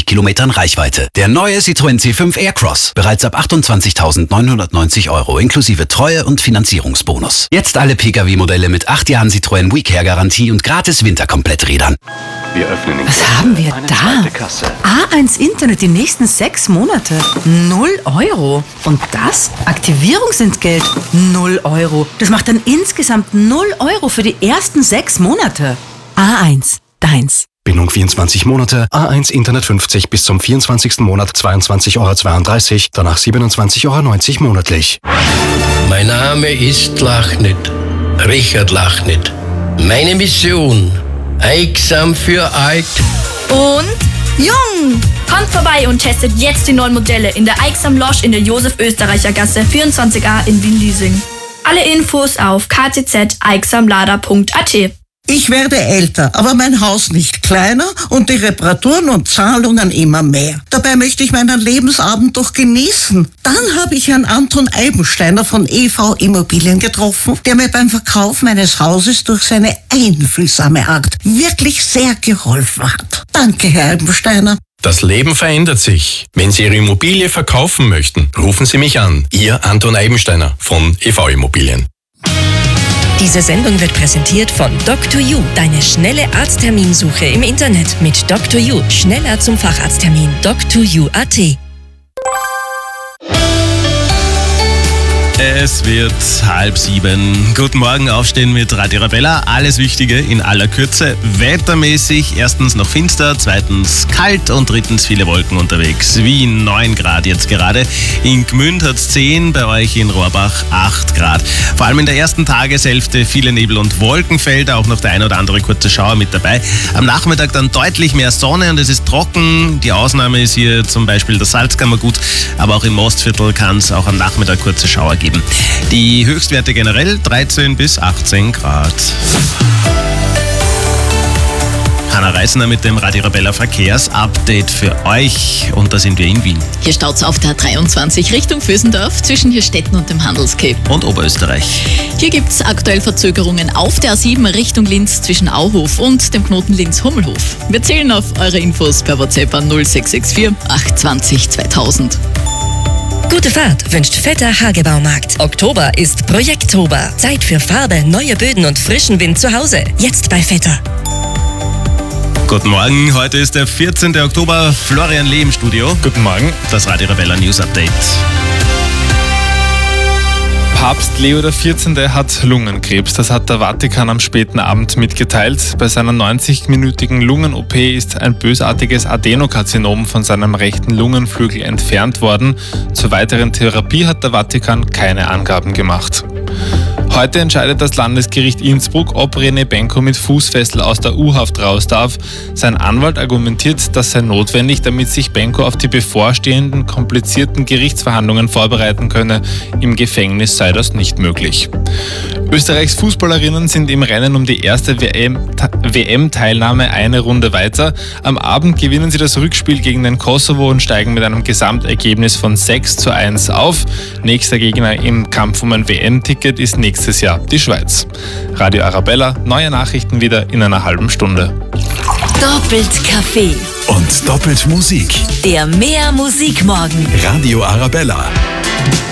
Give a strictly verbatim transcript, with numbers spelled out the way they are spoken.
Kilometern Reichweite. Der neue Citroën C fünf Aircross. Bereits ab achtundzwanzigtausendneunhundertneunzig Euro inklusive Treue- und Finanzierungsbonus. Jetzt alle Pkw-Modelle mit acht Jahren Citroën WeCare-Garantie und gratis Winterkompletträdern. Wir öffnen den Was haben wir da? A eins Internet die nächsten sechs Monate. Null Euro. Und das? Aktivierungsentgelt. Null Euro. Das macht dann insgesamt null Euro für die ersten sechs Monate. A eins. Deins. Bindung vierundzwanzig Monate, A eins Internet fünfzig bis zum vierundzwanzigsten Monat zweiundzwanzig Euro zweiunddreißig, danach siebenundzwanzig Euro neunzig monatlich. Mein Name ist Lachnit, Richard Lachnit. Meine Mission, Eiksam für alt und jung. Kommt vorbei und testet jetzt die neuen Modelle in der Eiksam Lounge in der Josef-Österreicher-Gasse vierundzwanzig a in Wien-Liesing. Alle Infos auf k t z eiksamlader punkt a t. Ich werde älter, aber mein Haus nicht kleiner und die Reparaturen und Zahlungen immer mehr. Dabei möchte ich meinen Lebensabend doch genießen. Dann habe ich Herrn Anton Eibensteiner von E V Immobilien getroffen, der mir beim Verkauf meines Hauses durch seine einfühlsame Art wirklich sehr geholfen hat. Danke, Herr Eibensteiner. Das Leben verändert sich. Wenn Sie Ihre Immobilie verkaufen möchten, rufen Sie mich an. Ihr Anton Eibensteiner von E V Immobilien. Diese Sendung wird präsentiert von Doctor You, deine schnelle Arztterminsuche im Internet mit Doctor You. Schneller zum Facharzttermin. Doctor You punkt a t. Es wird halb sieben. Guten Morgen, aufstehen mit Radio Arabella. Alles Wichtige in aller Kürze. Wettermäßig erstens noch finster, zweitens kalt und drittens viele Wolken unterwegs. Wien neun Grad jetzt gerade. In Gmünd hat es zehn, bei euch in Rohrbach acht Grad. Vor allem in der ersten Tageshälfte viele Nebel- und Wolkenfelder, auch noch der ein oder andere kurze Schauer mit dabei. Am Nachmittag dann deutlich mehr Sonne und es ist trocken. Die Ausnahme ist hier zum Beispiel das Salzkammergut, aber auch im Mostviertel kann es auch am Nachmittag kurze Schauer geben. Die Höchstwerte generell dreizehn bis achtzehn Grad. Hanna Reisner mit dem Radio Arabella Verkehrsupdate für euch und da sind wir in Wien. Hier staut's auf der dreiundzwanzig Richtung Vösendorf zwischen Hirstetten und dem Handelsquai. Und Oberösterreich. Hier gibt's aktuell Verzögerungen auf der A sieben Richtung Linz zwischen Auhof und dem Knoten Linz-Hummelhof. Wir zählen auf eure Infos per WhatsApp an null sechs sechs vier acht zwei null zweitausend. Gute Fahrt wünscht Vetter Hagebaumarkt. Oktober ist Projekttober. Zeit für Farbe, neue Böden und frischen Wind zu Hause. Jetzt bei Vetter. Guten Morgen, heute ist der vierzehnten Oktober. Florian Lee im Studio. Guten Morgen. Das Radio Arabella News Update. Papst Leo der vierzehnte hat Lungenkrebs. Das hat der Vatikan am späten Abend mitgeteilt. Bei seiner neunzigminütigen Lungen-O P ist ein bösartiges Adenokarzinom von seinem rechten Lungenflügel entfernt worden. Zur weiteren Therapie hat der Vatikan keine Angaben gemacht. Heute entscheidet das Landesgericht Innsbruck, ob René Benko mit Fußfessel aus der U-Haft raus darf. Sein Anwalt argumentiert, das sei notwendig, damit sich Benko auf die bevorstehenden, komplizierten Gerichtsverhandlungen vorbereiten könne. Im Gefängnis sei das nicht möglich. Österreichs Fußballerinnen sind im Rennen um die erste W M-Teilnahme eine Runde weiter. Am Abend gewinnen sie das Rückspiel gegen den Kosovo und steigen mit einem Gesamtergebnis von sechs zu eins auf. Nächster Gegner im Kampf um ein W M-Ticket ist nächstes Jahr die Schweiz. Radio Arabella, neue Nachrichten wieder in einer halben Stunde. Doppelt Kaffee. Und doppelt Musik. Der Mehr Musikmorgen. Radio Arabella.